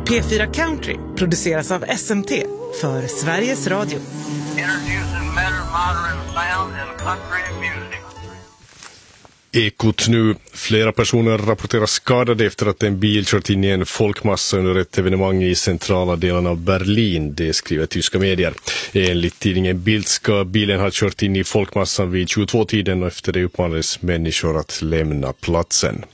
P4 Country produceras av SMT för Sveriges Radio. Introducing better modern sound and country music. Ekot nu. Flera personer rapporterar skadade efter att en bil kört in i en folkmassa under ett evenemang i centrala delen av Berlin. Det skriver tyska medier. Enligt tidningen Bild ska bilen ha kört in i folkmassan vid 22-tiden och efter det uppmanades människor att lämna platsen.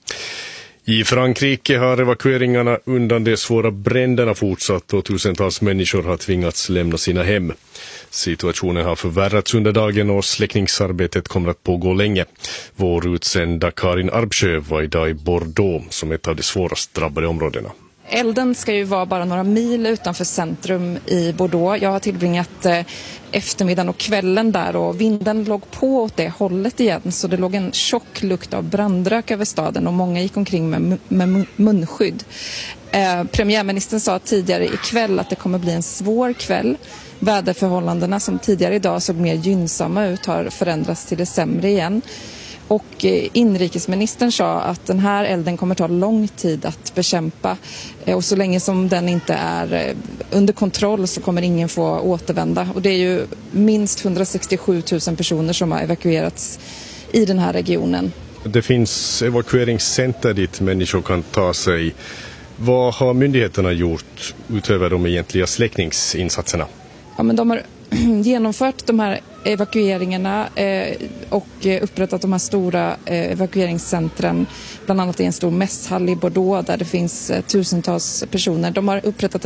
I Frankrike har evakueringarna undan de svåra bränderna fortsatt och tusentals människor har tvingats lämna sina hem. Situationen har förvärrats under dagen och släckningsarbetet kommer att pågå länge. Vår utsända Karin Arbsjö var idag i Bordeaux som ett av de svårast drabbade områdena. Elden ska ju vara bara några mil utanför centrum i Bordeaux. Jag har tillbringat eftermiddagen och kvällen där och vinden låg på åt det hållet igen. Så det låg en tjock lukt av brandrök över staden och många gick omkring med munskydd. Premiärministern sa tidigare ikväll att det kommer bli en svår kväll. Väderförhållandena som tidigare idag såg mer gynnsamma ut har förändrats till det sämre igen. Och inrikesministern sa att den här elden kommer ta lång tid att bekämpa. Och så länge som den inte är under kontroll så kommer ingen få återvända. Och det är ju minst 167 000 personer som har evakuerats i den här regionen. Det finns evakueringscenter dit människor kan ta sig. Vad har myndigheterna gjort utöver de egentliga släckningsinsatserna? Ja, men de har genomfört de här evakueringarna och upprättat de här stora evakueringscentren, bland annat i en stor mässhall i Bordeaux där det finns tusentals personer. De har upprättat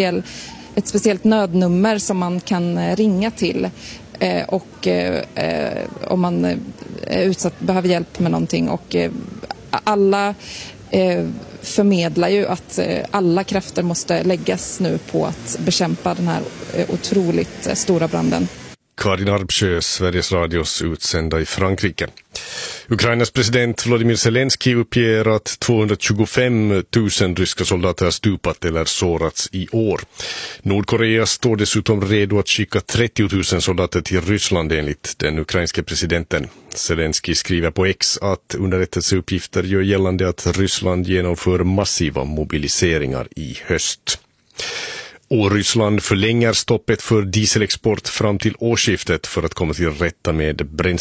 ett speciellt nödnummer som man kan ringa till och om man är utsatt, behöver hjälp med någonting, och alla förmedlar ju att alla krafter måste läggas nu på att bekämpa den här otroligt stora branden. Karin Arbsjö, Sveriges Radios utsända i Frankrike. Ukrainas president Volodymyr Zelensky uppger att 225 000 ryska soldater har stupat eller sårats i år. Nordkorea står dessutom redo att skicka 30 000 soldater till Ryssland enligt den ukrainska presidenten. Zelensky skriver på X att underrättelseuppgifter gör gällande att Ryssland genomför massiva mobiliseringar i höst. Och Ryssland förlänger stoppet för dieselexport fram till årsskiftet för att komma till rätta med